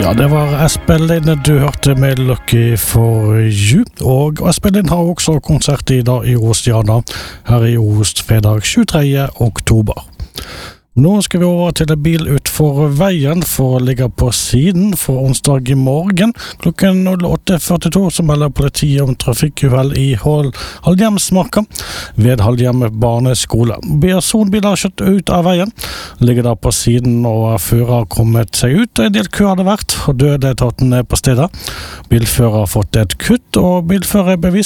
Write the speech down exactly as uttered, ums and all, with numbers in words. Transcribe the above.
Ja, det var Espen Lind du hørte med Lucky for You, og Espen Lind har også konsert i dag i Ostiana, her i Ost, fredag tjuetre oktober. Nå skal vi over til en bil utfor veien for å ligge på siden for onsdag i morgen. Klokken åtte førtito så melder politiet om trafikkuhell i Halhjemsmarka ved Halhjem barneskole. Personbiler har kjørt ut av veien, ligger der på siden og fører har kommet seg ut. En del kø hadde vært, og dødetaten er på stedet. Bilfører har fått et kutt, og bilfører er bevisst